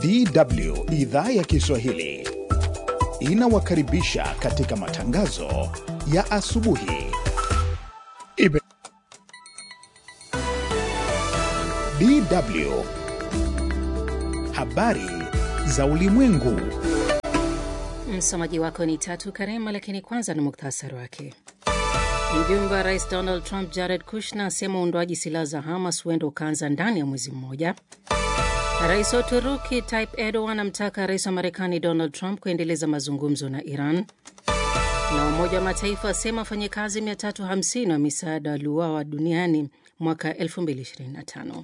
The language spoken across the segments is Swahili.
DW idhaa ya Kiswahili inawakaribisha katika matangazo ya asubuhi. DW habari za ulimwengu. Msomaji wako ni Tatu Karema, lakini kwanza ni muktasari wake. Mjumbe wa Rais Donald Trump Jared Kushner asema uundwaji silaha za Hamas huenda ukaanza ndani ya mwezi mmoja. Rais wa Uturuki Tayyip Erdogan amtaka Rais wa Marekani Donald Trump kuendeleza mazungumzo na Iran. Na Umoja wa Mataifa asema wafanyakazi 350 wa misaada waliuawa duniani mwaka 2025.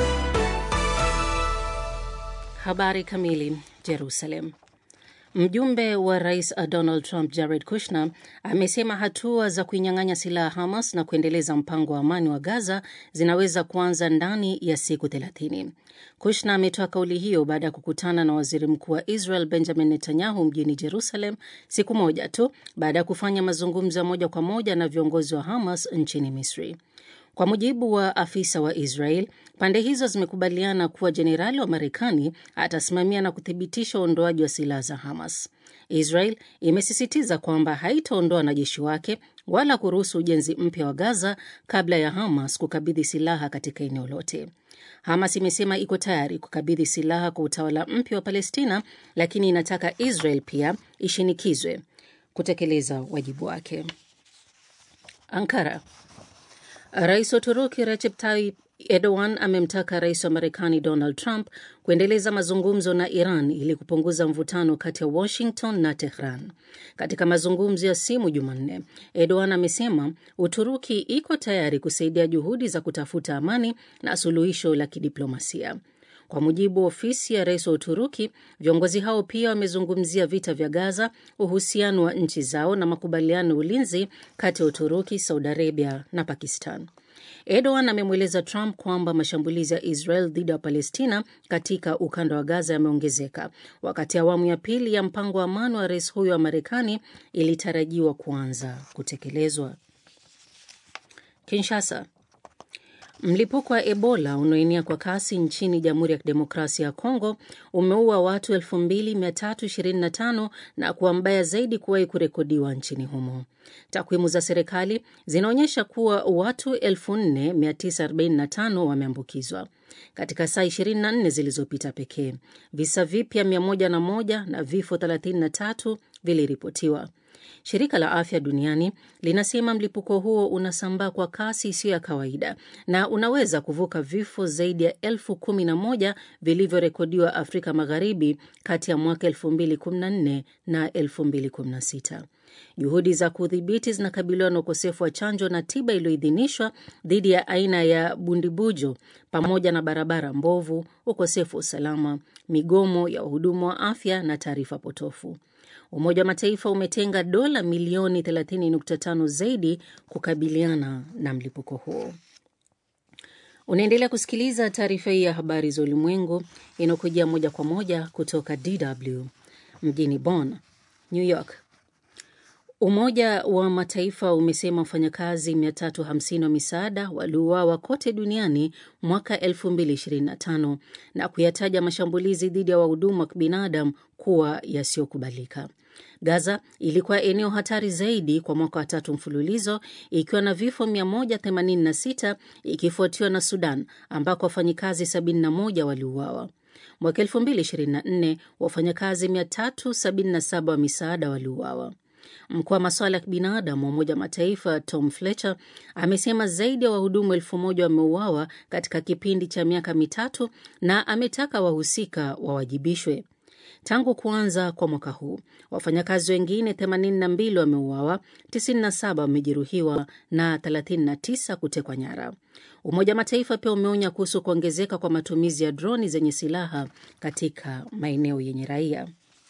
Habari kamili. Jerusalem. Mjumbe wa Rais Donald Trump Jared Kushner amesema hatua za kuinyang'anya silaha Hamas na kuendeleza mpango wa amani wa Gaza zinaweza kuanza ndani ya siku 30. Kushner ametoa kauli hiyo baada ya kukutana na Waziri Mkuu wa Israel Benjamin Netanyahu mjini Jerusalem, siku moja tu baada ya kufanya mazungumzo moja kwa moja na viongozi wa Hamas nchini Misri. Kwa mujibu wa afisa wa Israel, pande hizo zimekubaliana kuwa jenerali wa Marekani atasimamia na kuthibitisha uondoaji wa silaha za Hamas. Israel imesisitiza kwamba haitaondoa wanajeshi wake wala kuruhusu ujenzi mpya wa Gaza kabla ya Hamas kukabidhi silaha katika eneo lote. Hamas imesema iko tayari kukabidhi silaha kwa utawala mpya wa Palestina, lakini inataka Israel pia ishinikizwe kutekeleza wajibu wake. Ankara. Rais wa Uturuki Recep Tayyip Erdogan amemtaka Rais wa Marekani Donald Trump kuendeleza mazungumzo na Iran ili kupunguza mvutano kati ya Washington na Tehran. Katika mazungumzo ya simu Jumanne, Erdogan amesema Uturuki iko tayari kusaidia juhudi za kutafuta amani na suluhisho la kidiplomasia. Kwa mujibu wa ofisi ya Rais wa Uturuki, viongozi hao pia wamezungumzia vita vya Gaza, uhusiano wa nchi zao na makubaliano ya ulinzi kati ya Uturuki, Saudi Arabia na Pakistan. Erdogan amemweleza Trump kwamba mashambulizi ya Israel dhidi ya Palestina katika ukanda wa Gaza yameongezeka, wakati awamu ya pili ya mpango wa amani wa rais huyo wa Marekani ilitarajiwa kuanza kutekelezwa. Kinshasa. Mlipuko wa Ebola unaoenea kwa kasi nchini Jamhuri ya Kidemokrasia ya Kongo umeua watu 2325 na kuwa mbaya zaidi kuwahi kurekodiwa nchini humo. Takwimu za serikali zinaonyesha kuwa watu 4945 wameambukizwa katika saa 24 zilizopita pekee. Visa vipya 101 na vifo 33 viliripotiwa. Shirika la Afya Duniani linasema mlipuko huo unasambaa kwa kasi isiyo ya kawaida na unaweza kuvuka vifo zaidi ya 11,000 vilivyorekodiwa Afrika Magharibi kati ya mwaka 2014 na 2016. Juhudi za kudhibiti zinakabiliwa na ukosefu wa chanjo na tiba iliyoidhinishwa dhidi ya aina ya bundibujo, pamoja na barabara mbovu, ukosefu wa usalama, migomo ya wahudumu wa afya na taarifa potofu. Umoja wa Mataifa umetenga dola milioni 30.5 zaidi kukabiliana na mlipuko huo. Unaendelea kusikiliza taarifa hii ya habari za ulimwengu inayokujia moja kwa moja kutoka DW mjini Bonn, New York. Umoja wa Mataifa umesema wafanyakazi 350 wa misaada waliuawa kote duniani mwaka 2025 na kuyataja mashambulizi dhidi ya wahudumu wa kibinadamu kuwa yasiyokubalika. Gaza ilikuwa eneo hatari zaidi kwa mwaka wa 3 mfululizo, ikiwa na vifo 186, ikifuatiwa na Sudan ambako wafanyakazi 71 waliuawa. Mwaka 2024 wafanyakazi 377 wa misaada waliuawa. Mkuu wa masuala ya kibinadamu wa Umoja wa Mataifa Tom Fletcher amesema zaidi ya wahudumu 1,000 wameuawa katika kipindi cha miaka mitatu na ametaka wahusika wawajibishwe. Tangu kuanza kwa mwaka huu, wafanyakazi wengine 82 wameuawa, 97 wamejeruhiwa na 39 kutekwa nyara. Umoja wa Mataifa pia umeonya kuhusu kuongezeka kwa matumizi ya droni zenye silaha katika maeneo yenye raia.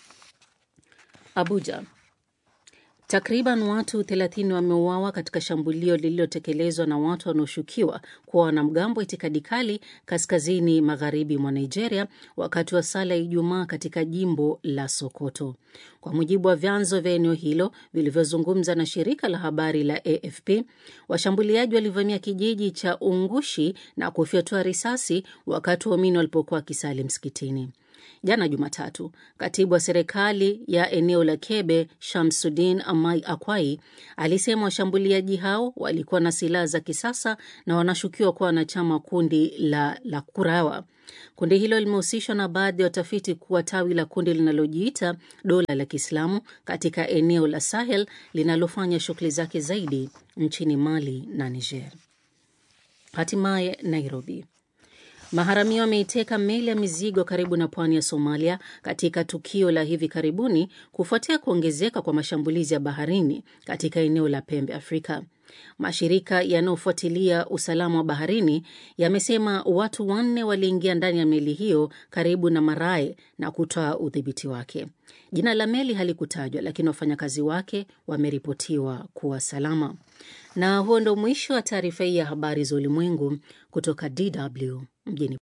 Abuja. Takriban watu 30 wameuawa katika shambulio lililotekelezwa na watu wanaoshukiwa kuwa wanamgambo itikadi kali kaskazini magharibi mwa Nigeria wakati wa sala ya Ijumaa katika jimbo la Sokoto. Kwa mujibu wa vyanzo vya eneo hilo vilivyozungumza na shirika la habari la AFP, washambuliaji walivamia kijiji cha Ungushi na kufyatua risasi wakati waumini walipokuwa kisali msikitini. Jana Jumatatu, katibu wa serikali ya eneo la Kebe, Shamsuddin Amai Akwai, alisema washambuliaji hao walikuwa na silaha za kisasa na wanashukiwa kuwa wanachama kundi la Kurawa. Kundi hilo limehusishwa na baadhi ya watafiti kuwa tawi la kundi linalojiita Dola la Kiislamu katika eneo la Sahel linalofanya shughuli zake zaidi nchini Mali na Niger. Hatimaye Nairobi. Maharamia wameiteka meli ya mizigo karibu na pwani ya Somalia katika tukio la hivi karibuni kufuatia kuongezeka kwa mashambulizi ya baharini katika eneo la Pembe Afrika. Mashirika yanayofuatilia usalama wa baharini yamesema watu 4 waliingia ndani ya meli hiyo karibu na Marae na kutoa udhibiti wake. Jina la meli halikutajwa, lakini wafanyakazi wake wameripotiwa kuwa salama. Na huo ndio mwisho wa taarifa hii ya habari za ulimwengu kutoka DW mjini.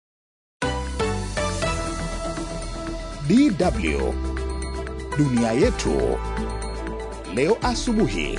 DW Dunia Yetu leo asubuhi.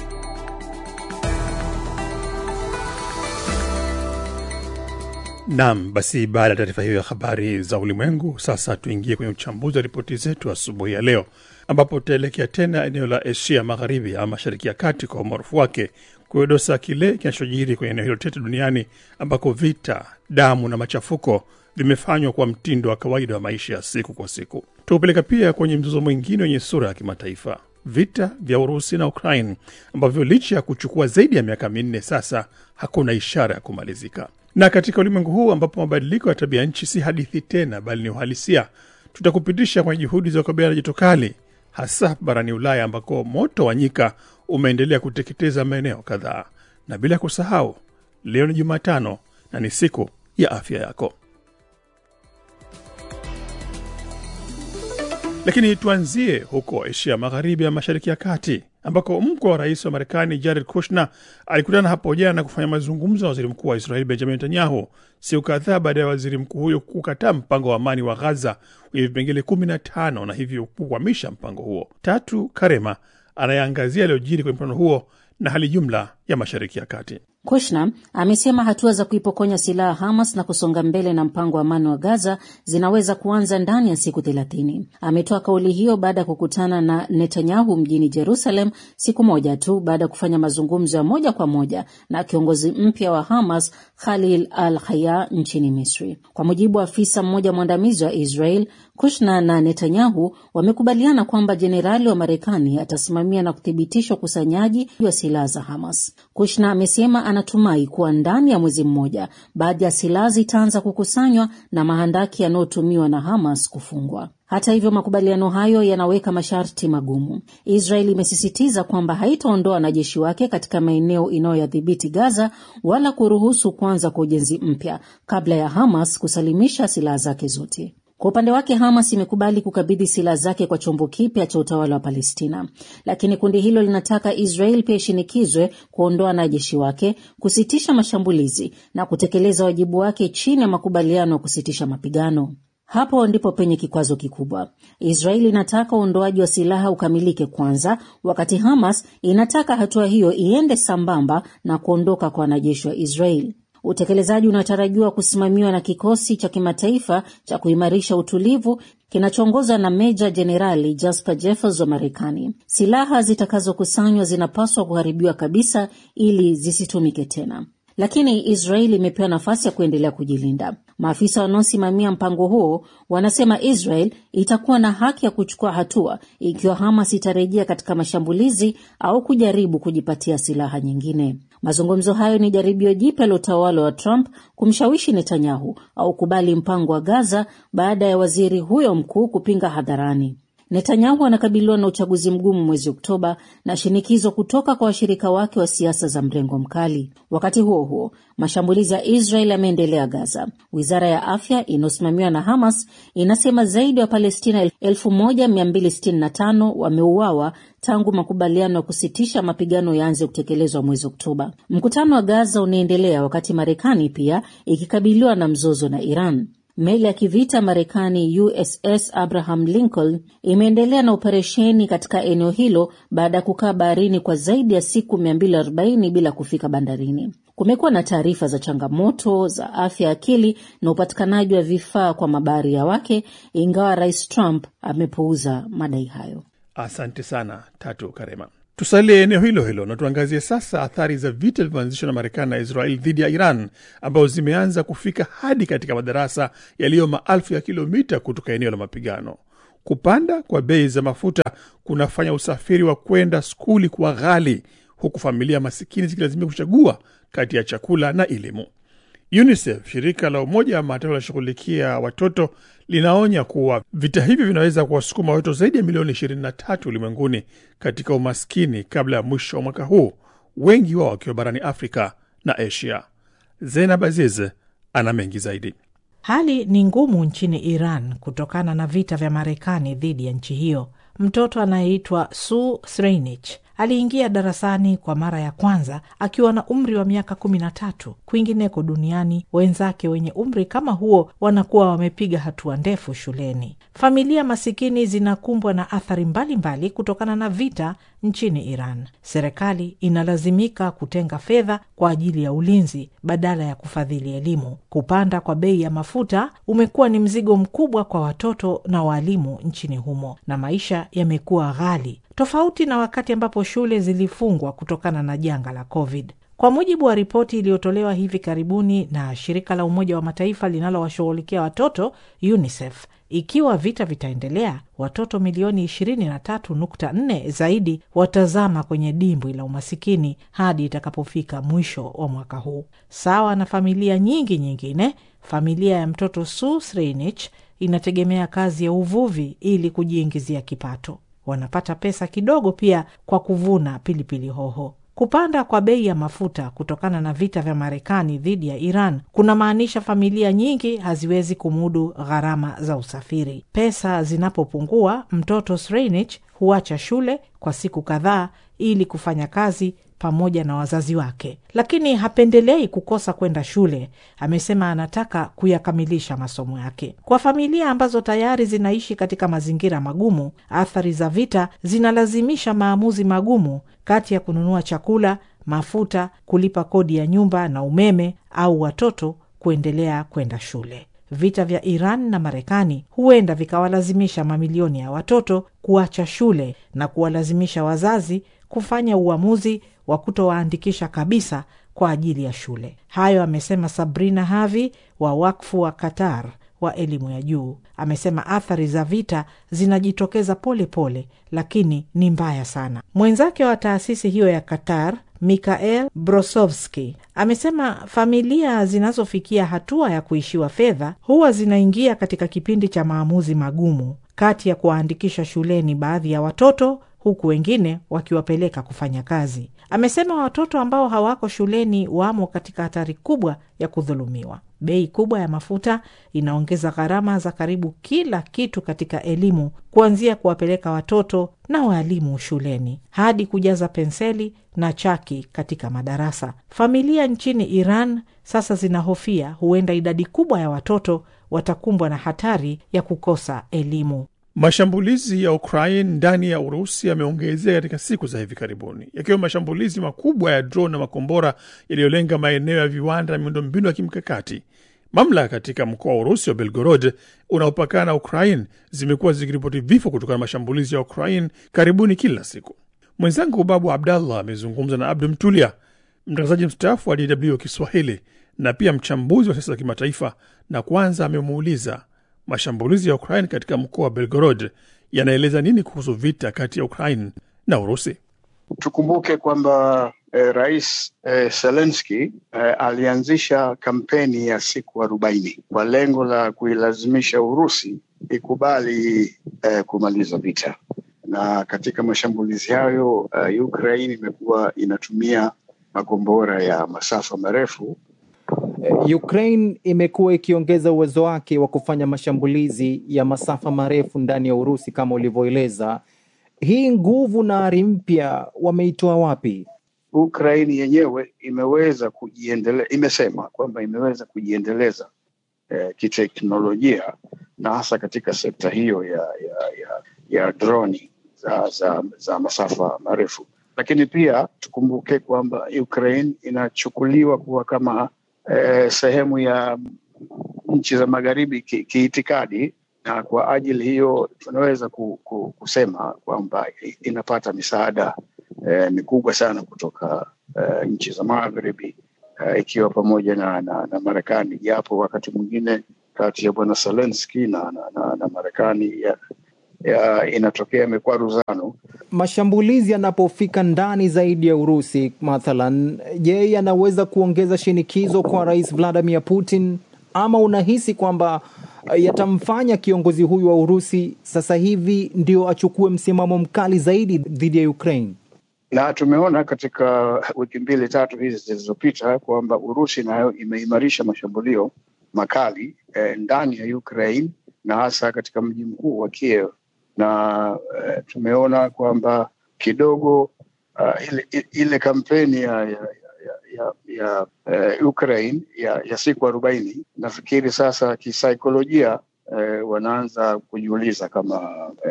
Naam, basi baada ya taarifa hiyo ya habari za ulimwengu, sasa tuingie kwenye uchambuzi wa ripoti zetu asubuhi ya leo, ambapo tutaelekea tena eneo la Asia Magharibi ama Mashariki ya Kati kwa umaarufu wake, kudosa kile kinachojiri kwenye eneo hilo tete duniani ambako vita, damu na machafuko vimefanywa kwa mtindo wa kawaida wa maisha ya siku kwa siku. Tupeleka pia kwenye mzozo mwingine wenye sura ya kimataifa, vita vya Urusi na Ukraine, ambavyo licha ya kuchukua zaidi ya miaka 4 sasa hakuna ishara ya kumalizika. Na katika ulimwengu huu ambapo mabadiliko ya tabia nchi si hadithi tena bali ni uhalisia, tutakupitisha kwenye juhudi za kukabiliana na joto kali, hasa barani Ulaya ambako moto wa nyika umeendelea kuteketeza maeneo kadhaa. Na bila kusahau, leo ni Jumatano na ni siku ya afya yako. Lakini tuanzie huko Asia Magharibi ya Mashariki ya Kati, ambako mkwe wa rais wa Marekani Jared Kushner alikutana hapo jana na kufanya mazungumzo na waziri mkuu wa Israeli Benjamin Netanyahu, siku kadhaa baada ya waziri mkuu huyo kukataa mpango wa amani wa Gaza wenye vipengele 15 na hivyo kukwamisha mpango huo. Tatu Karema anayeangazia yaliyojiri kwenye mpango huo na hali jumla ya Mashariki ya Kati. Kushner amesema hatua za kuipokonya silaha Hamas na kusonga mbele na mpango wa amani wa Gaza zinaweza kuanza ndani ya siku 30. Ametoa kauli hiyo baada ya kukutana na Netanyahu mjini Jerusalem siku moja tu baada ya kufanya mazungumzo ya moja kwa moja na kiongozi mpya wa Hamas Khalil al-Hayya nchini Misri. Kwa mujibu wa afisa mmoja mwandamizi wa Israel, Kushner na Netanyahu wamekubaliana kwamba jenerali wa Marekani atasimamia na kuthibitisha ukusanyaji wa silaha za Hamas. Kushner amesema anatumai kuwa ndani ya mwezi mmoja baadhi ya silaha zitaanza kukusanywa na mahandaki yanayotumiwa na Hamas kufungwa. Hata hivyo, makubaliano hayo yanaweka masharti magumu. Israeli imesisitiza kwamba haitaondoa wanajeshi wake katika maeneo inayoyadhibiti Gaza wala kuruhusu kuanza kwa ujenzi mpya kabla ya Hamas kusalimisha silaha zake zote. Kwa upande wake, Hamas imekubali kukabidhi silaha zake kwa chombo kipya cha utawala wa Palestina, lakini kundi hilo linataka Israel pia ishinikizwe kuondoa wanajeshi wake, kusitisha mashambulizi na kutekeleza wajibu wake chini ya makubaliano ya kusitisha mapigano. Hapo ndipo penye kikwazo kikubwa. Israeli inataka uondoaji wa silaha ukamilike kwanza, wakati Hamas inataka hatua hiyo iende sambamba na kuondoka kwa wanajeshi wa Israeli. Utekelezaji unatarajiwa kusimamiwa na kikosi cha kimataifa cha kuimarisha utulivu kinachoongozwa na Meja Jenerali Jasper Jeffers wa Marekani. Silaha zitakazokusanywa zinapaswa kuharibiwa kabisa ili zisitumike tena. Lakini Israeli imepewa nafasi ya kuendelea kujilinda. Maafisa wanaosimamia mpango huo wanasema Israel itakuwa na haki ya kuchukua hatua ikiwa Hamas itarejea katika mashambulizi au kujaribu kujipatia silaha nyingine. Mazungumzo hayo ni jaribio jipya la utawala wa Trump kumshawishi Netanyahu au kubali mpango wa Gaza baada ya waziri huyo mkuu kupinga hadharani. Netanyahu anakabiliwa na uchaguzi mgumu mwezi Oktoba na shinikizo kutoka kwa washirika wake wa siasa za mrengo mkali. Wakati huo huo, mashambulizi ya Israel yameendelea Gaza. Wizara ya afya inayosimamiwa na Hamas inasema zaidi ya Palestina 1265 wameuawa tangu makubaliano ya kusitisha mapigano yaanze kutekelezwa mwezi Oktoba. Mkutano wa Gaza unaendelea wakati Marekani pia ikikabiliwa na mzozo na Iran. Meli ya kivita Marekani USS Abraham Lincoln imeendelea na operesheni katika eneo hilo baada ya kukaa baharini kwa zaidi ya siku 240 bila kufika bandarini. Kumekuwa na taarifa za changamoto za afya akili na upatikanaji wa vifaa kwa mabaharia wake, ingawa Rais Trump amepuuza madai hayo. Asante sana Tatu Karema. Tusalie eneo hilo hilo na tuangazie sasa athari za vita vilivyoanzishwa na Marekani na Israel dhidi ya Iran, ambazo zimeanza kufika hadi katika madarasa yaliyo maelfu ya kilomita kutoka eneo la mapigano. Kupanda kwa bei za mafuta kunafanya usafiri wa kwenda skuli kuwa ghali, huku familia masikini zikilazimika kuchagua kati ya chakula na elimu. UNICEF, shirika la Umoja wa Mataifa linaloshughulikia watoto, linaonya kuwa vita hivi vinaweza kuwasukuma watoto zaidi ya milioni 23 ulimwenguni katika umaskini kabla ya mwisho wa mwaka huu, wengi wao wakiwa barani Afrika na Asia. Zainab Aziz ana mengi zaidi. Hali ni ngumu nchini Iran kutokana na vita vya Marekani dhidi ya nchi hiyo. Mtoto anayeitwa Sue Sreinich aliingia darasani kwa mara ya kwanza akiwa na umri wa miaka 13. Kwingineko duniani, wenzake wenye umri kama huo wanakuwa wamepiga hatua ndefu shuleni. Familia masikini zinakumbwa na athari mbalimbali kutokana na vita nchini Iran. Serikali inalazimika kutenga fedha kwa ajili ya ulinzi badala ya kufadhili elimu. Kupanda kwa bei ya mafuta umekuwa ni mzigo mkubwa kwa watoto na walimu nchini humo, na maisha yamekuwa ghali, tofauti na wakati ambapo shule zilifungwa kutokana na janga la COVID. Kwa mujibu wa ripoti iliyotolewa hivi karibuni na shirika la Umoja wa Mataifa linalowashughulikia watoto UNICEF, ikiwa vita vitaendelea, watoto milioni 23.4 zaidi watazama kwenye dimbwi la umasikini hadi itakapofika mwisho wa mwaka huu. Sawa na familia nyingi nyingine, familia ya mtoto Sue Sreinich inategemea kazi ya uvuvi ili kujiingizia kipato. Wanapata pesa kidogo pia kwa kuvuna pilipili hoho. Kupanda kwa bei ya mafuta kutokana na vita vya Marekani dhidi ya Iran kuna maanisha familia nyingi haziwezi kumudu gharama za usafiri. Pesa zinapopungua, mtoto Sreinich huacha shule kwa siku kadhaa ili kufanya kazi pamoja na wazazi wake, lakini hapendelei kukosa kwenda shule. Amesema anataka kuyakamilisha masomo yake. Kwa familia ambazo tayari zinaishi katika mazingira magumu, athari za vita zinalazimisha maamuzi magumu kati ya kununua chakula, mafuta, kulipa kodi ya nyumba na umeme, au watoto kuendelea kwenda shule. Vita vya Iran na Marekani huenda vikawalazimisha mamilioni ya watoto kuacha shule na kuwalazimisha wazazi kufanya uamuzi wa kutowaandikisha kabisa kwa ajili ya shule. Hayo amesema Sabrina Havi wa wakfu wa Qatar wa elimu ya juu. Amesema athari za vita zinajitokeza pole pole, lakini ni mbaya sana. Mwenzake wa taasisi hiyo ya Qatar, Mikhail Brosovsky, amesema familia zinazofikia hatua ya kuishiwa fedha huwa zinaingia katika kipindi cha maamuzi magumu kati ya kuwaandikisha shuleni baadhi ya watoto huku wengine wakiwapeleka kufanya kazi. Amesema watoto ambao hawako shuleni wamo katika hatari kubwa ya kudhulumiwa. Bei kubwa ya mafuta inaongeza gharama za karibu kila kitu katika elimu, kuanzia kuwapeleka watoto na walimu shuleni hadi kujaza penseli na chaki katika madarasa. Familia nchini Iran sasa zinahofia huenda idadi kubwa ya watoto watakumbwa na hatari ya kukosa elimu. Mashambulizi ya Ukraine ndani ya Urusi yameongezeka katika siku za hivi karibuni, yakiwa mashambulizi makubwa ya drone na makombora yaliyolenga maeneo ya viwanda na miundombinu ya kimkakati. Mamlaka katika mkoa wa Urusi wa Belgorod unaopakana na Ukraine zimekuwa zikiripoti vifo kutokana na mashambulizi ya Ukraine karibuni kila siku. Mwenzangu Babu Abdallah amezungumza na Abdu Mtulia, mtangazaji mstaafu wa DW Kiswahili na pia mchambuzi wa siasa za kimataifa, na kwanza amemuuliza mashambulizi ya Ukraine katika mkoa wa Belgorod yanaeleza nini kuhusu vita kati ya Ukraine na Urusi. Tukumbuke kwamba Rais Zelensky alianzisha kampeni ya siku 40 kwa lengo la kuilazimisha Urusi ikubali kumaliza vita. Na katika mashambulizi hayo Ukraine imekuwa inatumia makombora ya masafa marefu. Ukraine imekuwa ikiongeza uwezo wake wa kufanya mashambulizi ya masafa marefu ndani ya Urusi kama ulivyoeleza. Hii nguvu na ari mpya wameitoa wapi? Ukraine yenyewe imesema kwamba imeweza kujiendeleza kiteknolojia, na hasa katika sekta hiyo ya droni za masafa marefu. Lakini pia tukumbuke kwamba Ukraine inachukuliwa kuwa kama sehemu ya nchi za magharibi kiitikadi, na kwa ajili hiyo tunaweza kusema kwamba inapata misaada mikubwa sana kutoka nchi za magharibi, ikiwa pamoja na Marekani, japo wakati mwingine kati ya bwana Zelensky na Marekani inatokea mikwaruzano. Mashambulizi yanapofika ndani zaidi ya Urusi mathalan, je, yanaweza kuongeza shinikizo kwa Rais Vladimir Putin, ama unahisi kwamba yatamfanya kiongozi huyu wa Urusi sasa hivi ndio achukue msimamo mkali zaidi dhidi ya Ukraine? Na tumeona katika wiki 2-3 hizi zilizopita kwamba Urusi nayo imeimarisha mashambulio makali ndani ya Ukraine, na hasa katika mji mkuu wa Kiev, na tumeona kwamba kidogo ile kampeni ya Ukraine ya siku 40, nafikiri sasa kisaikolojia wanaanza kujiuliza kama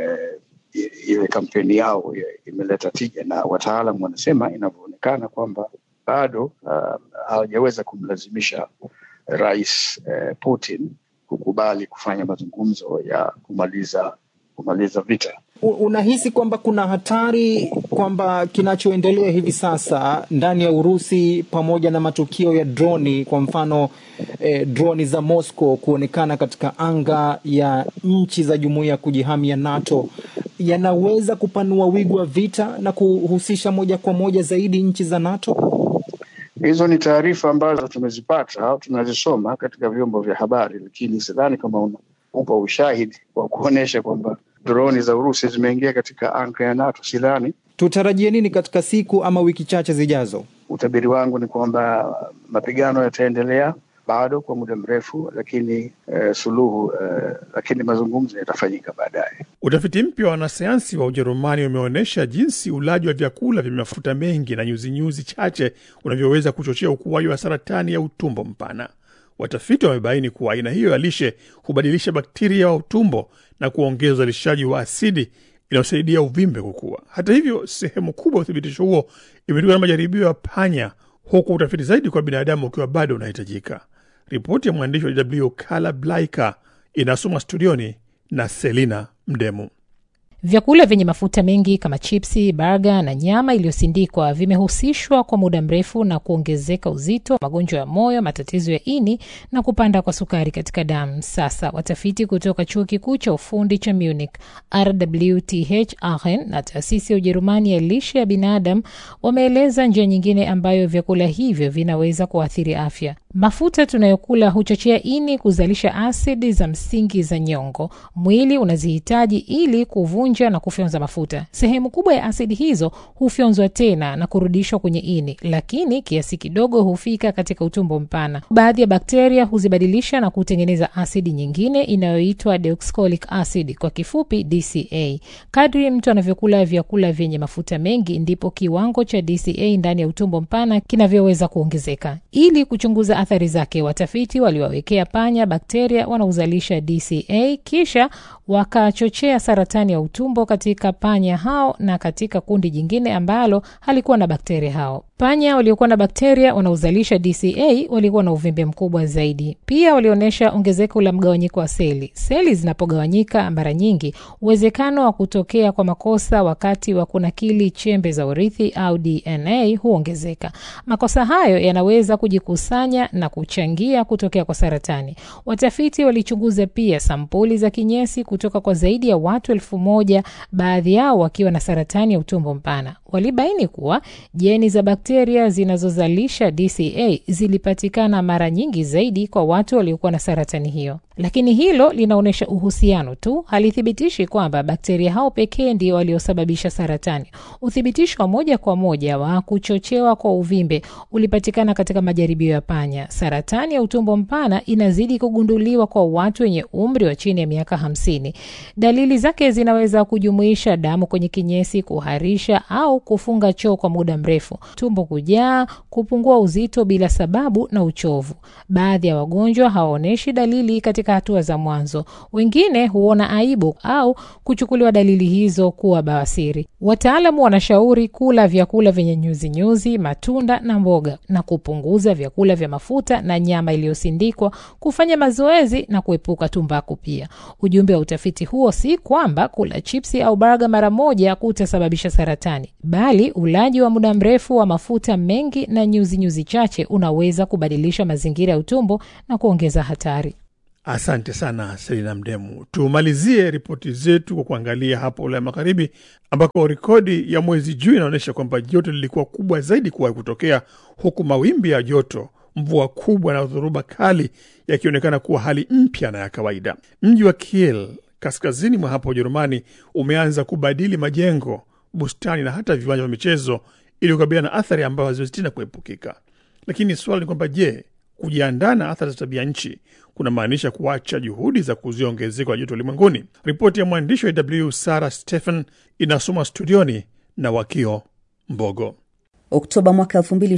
ile kampeni yao imeleta tija, na wataalamu wanasema inavyoonekana kwamba bado hawajaweza kumlazimisha Rais Putin kukubali kufanya mazungumzo ya kumaliza vita. Unahisi kwamba kuna hatari kwamba kinachoendelea hivi sasa ndani ya Urusi, pamoja na matukio ya droni, kwa mfano droni za Moscow kuonekana katika anga ya nchi za jumuiya ya kujihamia NATO, yanaweza kupanua wigo wa vita na kuhusisha moja kwa moja zaidi nchi za NATO? Hizo ni taarifa ambazo tumezipata au tunazisoma katika vyombo vya habari, lakini sidhani kama upo ushahidi wa kuonesha kwamba droni za Urusi zimeingia katika anga ya NATO. Sidhani. Tutarajie nini katika siku ama wiki chache zijazo? Utabiri wangu ni kwamba mapigano yataendelea bado kwa muda mrefu, lakini lakini mazungumzo yatafanyika baadaye. Utafiti mpya wa wanasayansi wa Ujerumani umeonyesha jinsi ulaji wa vyakula vyenye mafuta mengi na nyuzi chache unavyoweza kuchochea ukuaji wa saratani ya utumbo mpana. Watafiti wamebaini kuwa aina hiyo ya lishe hubadilisha bakteria wa utumbo na kuongeza uzalishaji wa asidi inayosaidia uvimbe kukua. Hata hivyo, sehemu kubwa ya uthibitisho huo imetokana na majaribio ya panya, huku utafiti zaidi kwa binadamu ukiwa bado unahitajika. Ripoti ya mwandishi wa DW Kala Blaika inasoma studioni na Selina Mdemu. Vyakula vyenye mafuta mengi kama chipsi, burger na nyama iliyosindikwa vimehusishwa kwa muda mrefu na kuongezeka uzito, magonjwa ya moyo, matatizo ya ini na kupanda kwa sukari katika damu. Sasa watafiti kutoka chuo kikuu cha ufundi cha Munich, RWTH Aachen na taasisi ya Ujerumani ya lishe ya binadamu wameeleza njia nyingine ambayo vyakula hivyo vinaweza kuathiri afya. Mafuta tunayokula huchochea ini kuzalisha asidi za msingi za nyongo. Mwili unazihitaji ili kuvunja na kufyonza mafuta. Sehemu kubwa ya asidi hizo hufyonzwa tena na kurudishwa kwenye ini, lakini kiasi kidogo hufika katika utumbo mpana. Baadhi ya bakteria huzibadilisha na kutengeneza asidi nyingine inayoitwa deoxycholic acid, kwa kifupi DCA. Kadri mtu anavyokula vyakula vyenye mafuta mengi, ndipo kiwango cha DCA ndani ya utumbo mpana kinavyoweza kuongezeka. Ili kuchunguza athari zake, watafiti waliwawekea panya bakteria wanaozalisha DCA, kisha wakachochea saratani ya utumbo katika panya hao na katika kundi jingine ambalo halikuwa na bakteria hao. Panya waliokuwa na bakteria wanaozalisha DCA walikuwa na uvimbe mkubwa zaidi. Pia walionyesha ongezeko la mgawanyiko wa seli. Seli zinapogawanyika mara nyingi, uwezekano wa kutokea kwa makosa wakati wa kunakili chembe za urithi au DNA huongezeka. Makosa hayo yanaweza kujikusanya na kuchangia kutokea kwa saratani. Watafiti walichunguza pia sampuli za kinyesi kutoka kwa zaidi ya watu 1000, baadhi yao wakiwa na saratani ya utumbo mpana. Walibaini kuwa jeni za bakteria zinazozalisha DCA zilipatikana mara nyingi zaidi kwa watu waliokuwa na saratani hiyo. Lakini hilo linaonyesha uhusiano tu, halithibitishi kwamba bakteria hao pekee ndio waliosababisha saratani. Uthibitisho wa moja kwa moja wa kuchochewa kwa uvimbe ulipatikana katika majaribio ya panya. Saratani ya utumbo mpana inazidi kugunduliwa kwa watu wenye umri wa chini ya miaka 50. Dalili zake zinaweza kujumuisha damu kwenye kinyesi, kuharisha au kufunga choo kwa muda mrefu, tumbo tumbo kujaa, kupungua uzito bila sababu na uchovu. Baadhi ya wagonjwa hawaoneshi dalili katika hatua za mwanzo. Wengine huona aibu au kuchukuliwa dalili hizo kuwa bawasiri. Wataalamu wanashauri kula vyakula vyenye nyuzi, matunda na mboga, na kupunguza vyakula vya mafuta na nyama iliyosindikwa, kufanya mazoezi na kuepuka tumbaku pia. Ujumbe wa utafiti huo si kwamba kula chipsi au burger mara moja kutasababisha saratani, bali ulaji wa muda mrefu wa mafuta mengi na nyuzi chache unaweza kubadilisha mazingira ya utumbo na kuongeza hatari. Asante sana Selina Mdemu. Tumalizie ripoti zetu kwa kuangalia hapo Ulaya Magharibi, ambako rekodi ya mwezi Juni inaonyesha kwamba joto lilikuwa kubwa zaidi kuwahi kutokea, huku mawimbi ya joto, mvua kubwa na dhoruba kali yakionekana kuwa hali mpya na ya kawaida. Mji wa Kiel kaskazini mwa hapo Ujerumani umeanza kubadili majengo, bustani na hata viwanja vya michezo ili kukabiliana na athari ambazo haziwezi tena kuepukika. Lakini swali ni kwamba je, kujiandaa na athari za tabia nchi kuna maanisha kuacha juhudi za kuzuia ongezeko la joto ulimwenguni? Ripoti ya mwandishi wa AW Sarah Stephen inasoma studioni na Wakio Mbogo. Oktoba mwaka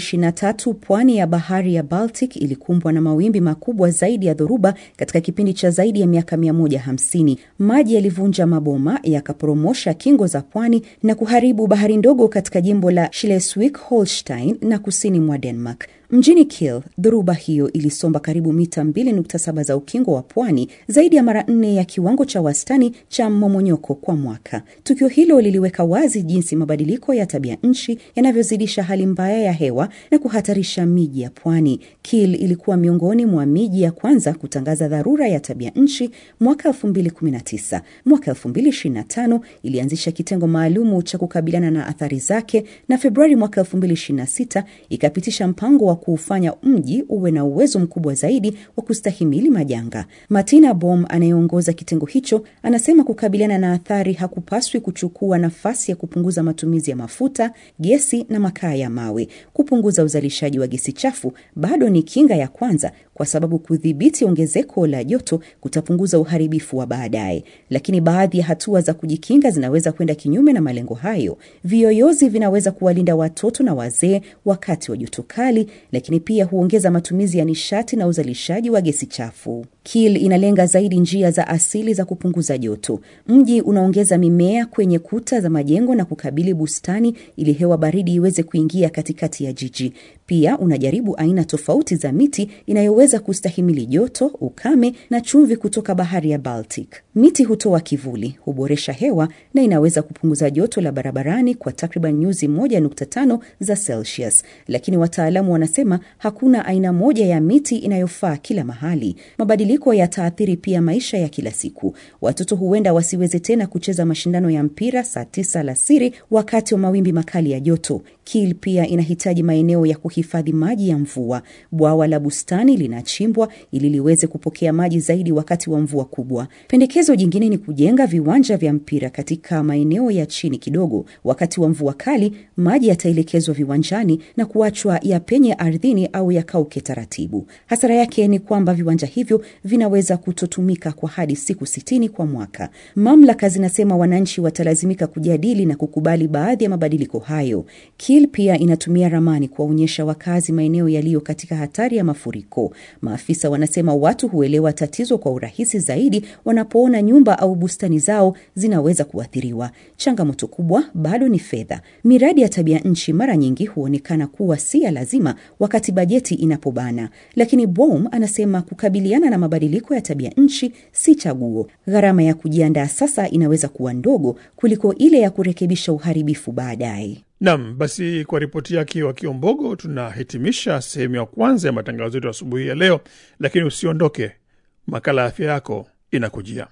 2023, pwani ya bahari ya Baltic ilikumbwa na mawimbi makubwa zaidi ya dhoruba katika kipindi cha zaidi ya miaka 150. Maji yalivunja maboma, yakaporomosha kingo za pwani na kuharibu bahari ndogo katika jimbo la Schleswig-Holstein na kusini mwa Denmark. Mjini Kiel, dhoruba hiyo ilisomba karibu mita 2.7 za ukingo wa pwani, zaidi ya mara 4 ya kiwango cha wastani cha mmomonyoko kwa mwaka. Tukio hilo liliweka wazi jinsi mabadiliko ya tabia nchi yanavyozidisha hali mbaya ya hewa na kuhatarisha miji ya pwani. Kiel ilikuwa miongoni mwa miji ya kwanza kutangaza dharura ya tabia nchi mwaka 2019. Mwaka 2025 ilianzisha kitengo maalumu cha kukabiliana na athari zake, na Februari mwaka 2026 ikapitisha mpango wa kuufanya mji uwe na uwezo mkubwa zaidi wa kustahimili majanga. Martina Bohm anayeongoza kitengo hicho anasema kukabiliana na athari hakupaswi kuchukua nafasi ya kupunguza matumizi ya mafuta, gesi na makaa ya mawe. Kupunguza uzalishaji wa gesi chafu bado ni kinga ya kwanza, kwa sababu kudhibiti ongezeko la joto kutapunguza uharibifu wa baadaye. Lakini baadhi ya hatua za kujikinga zinaweza kwenda kinyume na malengo hayo. Viyoyozi vinaweza kuwalinda watoto na wazee wakati wa joto kali, lakini pia huongeza matumizi ya nishati na uzalishaji wa gesi chafu. Kiel inalenga zaidi njia za asili za kupunguza joto. Mji unaongeza mimea kwenye kuta za majengo na kukabili bustani ili hewa baridi iweze kuingia katikati ya jiji. Pia unajaribu aina tofauti za miti inayoweza kustahimili joto, ukame na chumvi kutoka bahari ya Baltic. Miti hutoa kivuli, huboresha hewa na inaweza kupunguza joto la barabarani kwa takriban nyuzi 1.5 za Celsius. Lakini wataalamu wanasema hakuna aina moja ya miti inayofaa kila mahali. Mabadiliko yataathiri pia maisha ya kila siku. Watoto huenda wasiweze tena kucheza mashindano ya mpira saa 9 alasiri wakati wa mawimbi makali ya joto. Kiel pia inahitaji maeneo ya kuhifadhi maji ya mvua. Bwawa la bustani linachimbwa ili liweze kupokea maji zaidi wakati wa mvua kubwa. Pendekezo jingine ni kujenga viwanja vya mpira katika maeneo ya chini kidogo. Wakati wa mvua kali, maji yataelekezwa viwanjani na kuachwa yapenye ardhini au yakauke taratibu. Hasara yake ni kwamba viwanja hivyo vinaweza kutotumika kwa hadi siku 60 kwa mwaka. Mamlaka zinasema wananchi watalazimika kujadili na kukubali baadhi ya mabadiliko hayo. Kiel pia inatumia ramani kuwaonyesha wakazi maeneo yaliyo katika hatari ya mafuriko. Maafisa wanasema watu huelewa tatizo kwa urahisi zaidi wanapoona nyumba au bustani zao zinaweza kuathiriwa. Changamoto kubwa bado ni fedha. Miradi ya tabia nchi mara nyingi huonekana kuwa si ya lazima wakati bajeti inapobana. Lakini Bohm anasema kukabiliana na mabadiliko ya tabia nchi si chaguo. Gharama ya kujiandaa sasa inaweza kuwa ndogo kuliko ile ya kurekebisha uharibifu baadaye. Naam, basi kwa ripoti yake Wakio Mbogo tunahitimisha sehemu ya kwanza ya matangazo yetu asubuhi ya leo, lakini usiondoke, makala ya afya yako inakujia.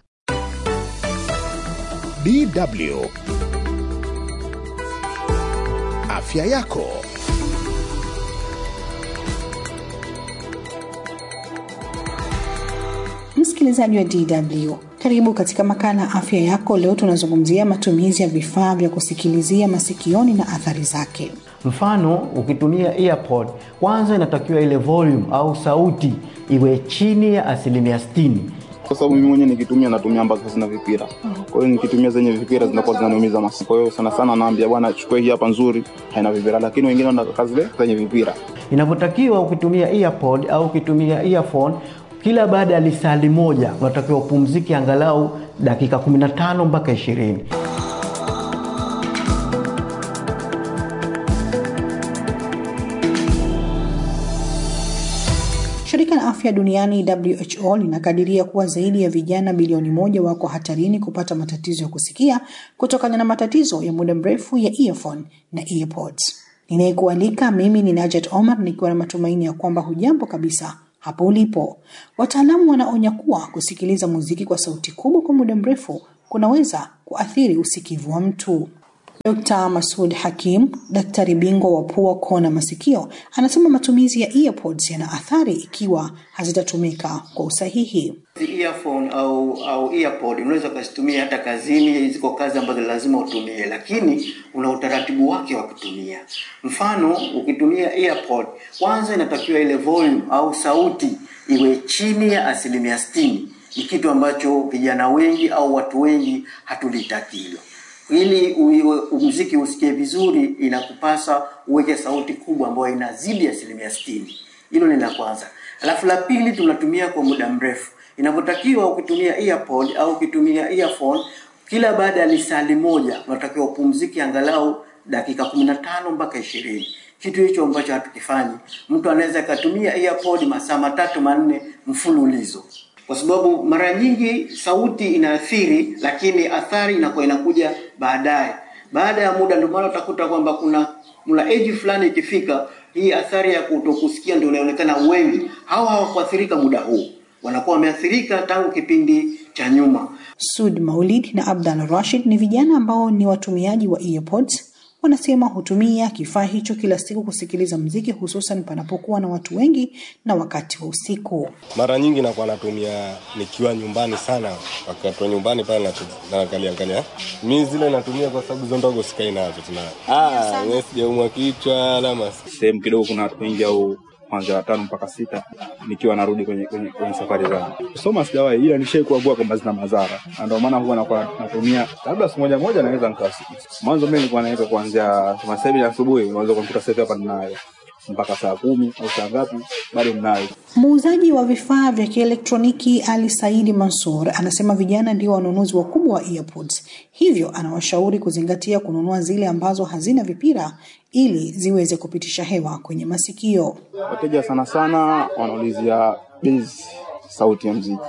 DW Afya yako. Msikilizaji wa DW, karibu katika makala afya yako. Leo tunazungumzia matumizi ya vifaa vya kusikilizia masikioni na athari zake. Mfano, ukitumia earpod, kwanza inatakiwa ile volume au sauti iwe chini ya 60%. Kwa sababu mimi mwenyewe nikitumia natumia ambazo hazina vipira. Kwa hiyo nikitumia zenye vipira zinakuwa zinaniumiza masikio. Kwa hiyo sana sana naambia bwana chukua hii hapa nzuri, haina vipira, lakini wengine wanataka zile zenye vipira. Inapotakiwa ukitumia earpod au ukitumia earphone, kila baada ya lisali moja unatakiwa upumzike angalau dakika 15 mpaka 20. Shirika la Afya Duniani WHO linakadiria kuwa zaidi ya vijana bilioni 1 wako hatarini kupata matatizo ya kusikia kutokana na matatizo ya muda mrefu ya earphone na earpods. Ninayekualika mimi ni Najat Omar, nikiwa na matumaini ya kwamba hujambo kabisa hapo ulipo. Wataalamu wanaonya kuwa kusikiliza muziki kwa sauti kubwa kwa muda mrefu kunaweza kuathiri usikivu wa mtu. Dr. Masoud Hakim, daktari bingwa wa pua, koo na masikio, anasema matumizi ya earpods yana athari ikiwa hazitatumika kwa usahihi. Earphone au earpod unaweza kuzitumia hata kazini, ziko kazi ambazo lazima utumie, lakini una utaratibu wake wa kutumia. Mfano, ukitumia earpod, kwanza inatakiwa ile volume au sauti iwe chini ya 60%. Ni kitu ambacho vijana wengi au watu wengi hatulitaki hilo. Ili muziki usikie vizuri inakupasa uweke sauti kubwa ambayo inazidi 60%. Hilo ni la kwanza. Alafu la pili, tunatumia kwa muda mrefu. Inapotakiwa ukitumia earpod au ukitumia earphone, kila baada ya lisali moja unatakiwa upumzike angalau dakika 15 mpaka 20. Kitu hicho ambacho hatukifanyi. Mtu anaweza kutumia earpod masaa 3-4 mfululizo. Kwa sababu mara nyingi sauti inaathiri, lakini athari inakuja baadaye. Baada ya muda, ndio maana utakuta kwamba kuna age fulani ikifika, hii athari ya kutokusikia ndio inaonekana wengi. Hawa hawakuathirika muda huu, wanakuwa wameathirika tangu kipindi cha nyuma. Sud Maulid na Abdal Rashid ni vijana ambao ni watumiaji wa earpods. Wanasema hutumia kifaa hicho kila siku kusikiliza muziki, hususan panapokuwa na watu wengi na wakati wa usiku. Mara nyingi nakuwa natumia nikiwa nyumbani sana, wakati wa nyumbani pale naangalia. Mimi zile natumia kwa sababu hizo ndogo sikai nazo tena. Mimi sijaumwa kichwa alama. Sehemu kidogo kuna watu wengi au kuanzia 5 mpaka 6 nikiwa narudi kwenye safari zangu. Kusoma sijawahi, ila nishaikuagua kwamba zina madhara. Ndio maana huwa natumia labda siku moja naweza nikasikia. Mwanzo mimi nilikuwa naweza kuanzia 7 asubuhi, mwanzo kompyuta sasa hapa ninayo mpaka saa 10 au saa ngapi bado ninayo. Muuzaji wa vifaa vya kielektroniki Ali Saidi Mansur anasema vijana ndio wanunuzi wakubwa wa earpods. Hivyo anawashauri kuzingatia kununua zile ambazo hazina vipira ili ziweze kupitisha hewa kwenye masikio. Wateja sana wanaulizia base sauti ya muziki.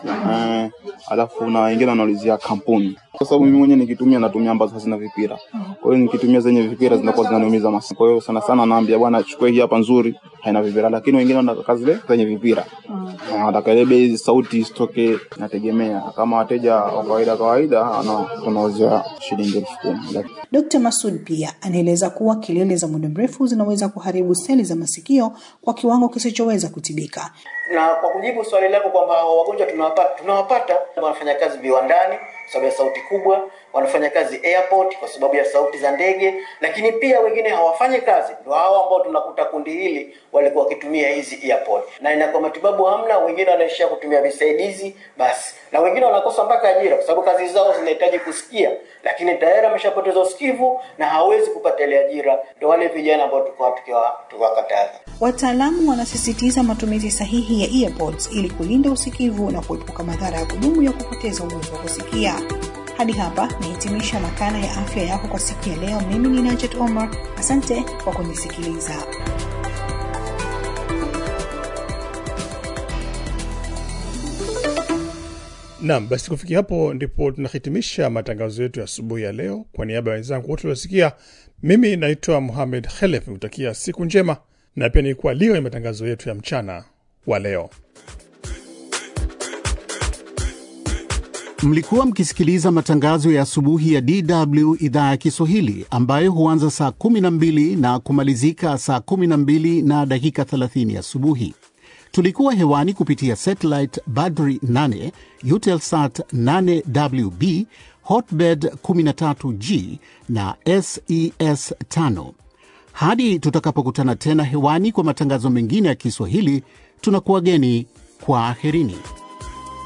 Alafu na wengine wanaulizia kampuni. Kwa sababu mimi mwenyewe nikitumia natumia ambazo hazina vipira. Kwa hiyo nikitumia zenye vipira zinakuwa zinaniumiza masikio. Kwa hiyo sana sana naambia bwana chukua hii hapa nzuri, haina vipira, lakini wengine wanataka zile zenye vipira. Wanataka ile base sauti isitoke, nategemea. Kama wateja wa kawaida tunauzia shilingi 10,000. Dr. Masoud pia anaeleza kuwa kelele za muda mrefu zinaweza kuharibu seli za masikio kwa kiwango kisichoweza kutibika. Na kwa kujibu swali lako kwamba wagonjwa tunawapata wanafanya kazi viwandani kwa sababu ya sauti kubwa, wanafanya kazi airport kwa sababu ya sauti za ndege, lakini pia wengine hawafanyi kazi. Ndio hao ambao tunakuta kundi hili walikuwa wakitumia hizi earpod. Na inakuwa matibabu hamna, wengine wanaishia kutumia visaidizi basi. Na wengine wanakosa mpaka ajira kwa sababu kazi zao zinahitaji kusikia, lakini tayari ameshapoteza usikivu na hawezi kupata ile ajira. Ndio wale vijana ambao tukiwakataza. Wataalamu wanasisitiza matumizi sahihi ya earpods ili kulinda usikivu na kuepuka madhara ya kudumu ya kupoteza uwezo wa kusikia. Hadi hapa nahitimisha makala ya afya yako kwa siku ya leo. Mimi ni Najat Omar. Asante kwa kunisikiliza. Naam, basi kufikia hapo ndipo tunahitimisha matangazo yetu ya asubuhi ya leo. Kwa niaba ya wenzangu wote waliosikia, mimi naitwa Mohamed Khelef, nikutakia siku njema na pia nilikuwa leo ya matangazo yetu ya mchana wa leo. Mlikuwa mkisikiliza matangazo ya asubuhi ya DW idhaa ya Kiswahili ambayo huanza saa 12 na kumalizika saa 12 na dakika 30 asubuhi. Tulikuwa hewani kupitia satellite Badri 8, Eutelsat 8WB, Hotbird 13G na SES 5. Hadi tutakapokutana tena hewani kwa matangazo mengine ya Kiswahili, tunakuwageni kwa aherini.